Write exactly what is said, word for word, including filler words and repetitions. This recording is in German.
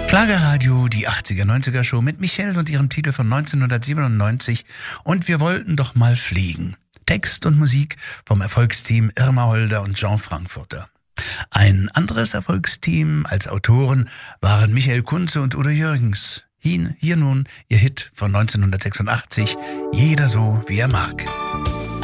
Schlagerradio, die achtziger-neunziger-Show mit Michelle und ihrem Titel von neunzehnhundertsiebenundneunzig und wir wollten doch mal fliegen. Text und Musik vom Erfolgsteam Irma Holder und Jean Frankfurter. Ein anderes Erfolgsteam als Autoren waren Michael Kunze und Udo Jürgens. Hier, hier nun ihr Hit von neunzehnhundertsechsundachtzig, Jeder so wie er mag.